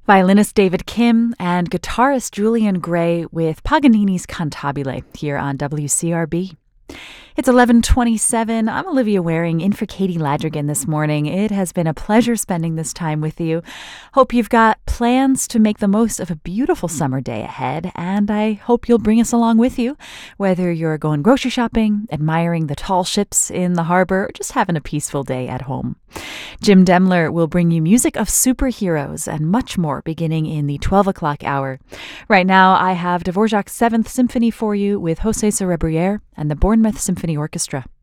Violinist David Kim and guitarist Julian Gray with Paganini's Cantabile here on WCRB. It's 11:27. I'm Olivia Waring in for Katie Ladrigan this morning. It has been a pleasure spending this time with you. Hope you've got plans to make the most of a beautiful summer day ahead, and I hope you'll bring us along with you, whether you're going grocery shopping, admiring the tall ships in the harbor, or just having a peaceful day at home. Jim Demler will bring you music of superheroes and much more beginning in the 12 o'clock hour. Right now, I have Dvorak's 7th Symphony for you with José Sorebriere and the Bournemouth Symphony Orchestra.